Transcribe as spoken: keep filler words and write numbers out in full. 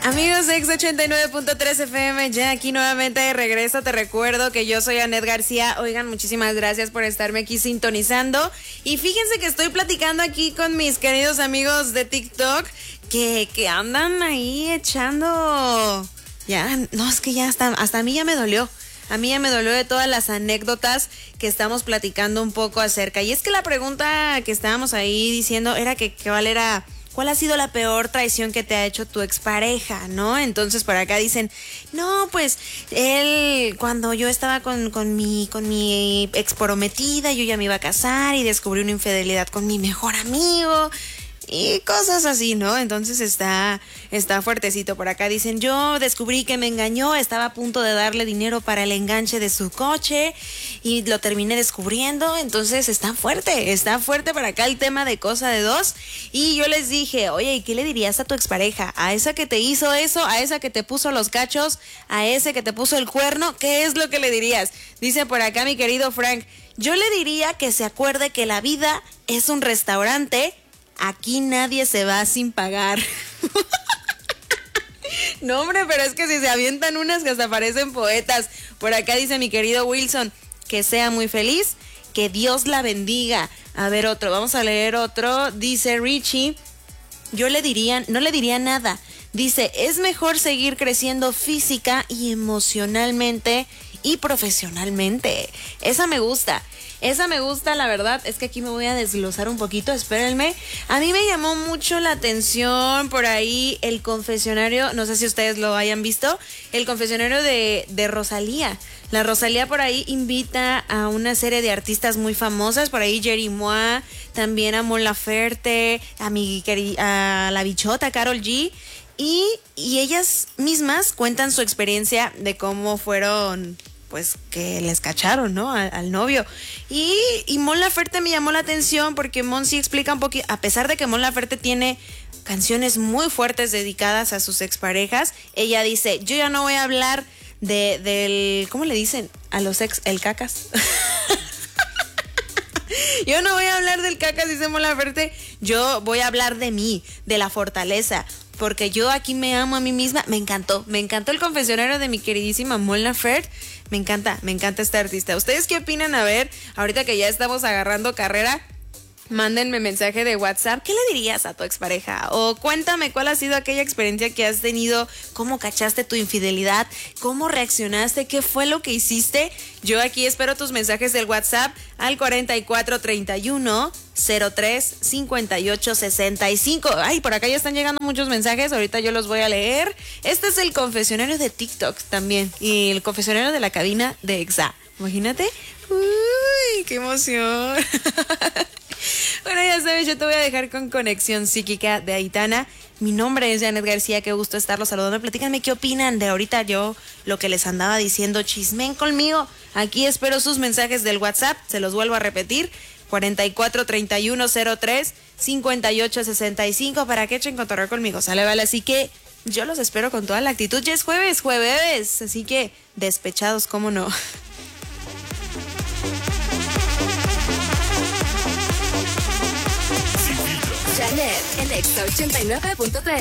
Amigos de Ex ochenta y nueve punto tres F M, ya aquí nuevamente de regreso. Te recuerdo que yo soy Anet García. Oigan, muchísimas gracias por estarme aquí sintonizando. Y fíjense que estoy platicando aquí con mis queridos amigos de TikTok que, que andan ahí echando... Ya, no, es que ya hasta, hasta a mí ya me dolió. A mí ya me dolió de todas las anécdotas que estamos platicando un poco acerca. Y es que la pregunta que estábamos ahí diciendo era que, que cuál era... ¿Cuál ha sido la peor traición que te ha hecho tu expareja, no? Entonces por acá dicen, no, pues él, cuando yo estaba con, con mi, con mi ex prometida, yo ya me iba a casar y descubrí una infidelidad con mi mejor amigo y cosas así, ¿no? Entonces está, está fuertecito. Por acá dicen, yo descubrí que me engañó, estaba a punto de darle dinero para el enganche de su coche y lo terminé descubriendo. Entonces está fuerte, está fuerte para acá el tema de cosa de dos. Y yo les dije, oye, ¿y qué le dirías a tu expareja? A esa que te hizo eso, a esa que te puso los cachos, a ese que te puso el cuerno, ¿qué es lo que le dirías? Dice por acá mi querido Frank, yo le diría que se acuerde que la vida es un restaurante. Aquí nadie se va sin pagar. No, hombre, pero es que si se avientan unas que hasta parecen poetas. Por acá dice mi querido Wilson, que sea muy feliz, que Dios la bendiga. A ver otro, vamos a leer otro. Dice Richie, yo le diría, no le diría nada. Dice, es mejor seguir creciendo física y emocionalmente y profesionalmente. Esa me gusta. Esa me gusta, la verdad, es que aquí me voy a desglosar un poquito, espérenme. A mí me llamó mucho la atención por ahí el confesionario, no sé si ustedes lo hayan visto, el confesionario de, de Rosalía. La Rosalía por ahí invita a una serie de artistas muy famosas, por ahí Jerry Mois, también a Mon Laferte, a, mi, a la bichota Karol G. Y, y ellas mismas cuentan su experiencia de cómo fueron... pues que les cacharon, ¿no? Al, al novio. Y, y Mon Laferte me llamó la atención porque Mon sí explica un poquito, a pesar de que Mon Laferte tiene canciones muy fuertes dedicadas a sus exparejas, ella dice, yo ya no voy a hablar de, del, ¿cómo le dicen? A los ex, el cacas. Yo no voy a hablar del cacas, dice Mon Laferte, yo voy a hablar de mí, de la fortaleza. Porque yo aquí me amo a mí misma. Me encantó, me encantó el confesionario de mi queridísima Mon Laferte. Me encanta, me encanta esta artista. ¿Ustedes qué opinan? A ver, ahorita que ya estamos agarrando carrera, mándenme mensaje de WhatsApp. ¿Qué le dirías a tu expareja? O cuéntame cuál ha sido aquella experiencia que has tenido, cómo cachaste tu infidelidad, cómo reaccionaste, qué fue lo que hiciste. Yo aquí espero tus mensajes del WhatsApp al cuarenta y cuatro treinta y uno cero tres cincuenta y ocho sesenta y cinco. Ay, por acá ya están llegando muchos mensajes, ahorita yo los voy a leer. Este es el confesionario de TikTok también y el confesionario de la cabina de Exa. Imagínate. Uy, qué emoción. Bueno, ya sabes, yo te voy a dejar con Conexión Psíquica de Aitana. Mi nombre es Anet García, qué gusto estarlos saludando. Platícanme qué opinan de ahorita yo, lo que les andaba diciendo, chismen conmigo. Aquí espero sus mensajes del WhatsApp, se los vuelvo a repetir, cuarenta y cuatro treinta y uno cero tres cincuenta y ocho sesenta y cinco para que echen cotorreo conmigo, ¿sale? Vale, así que yo los espero con toda la actitud. Ya es jueves, jueves, así que despechados, ¿cómo no? Janet en Exa ochenta y nueve punto tres.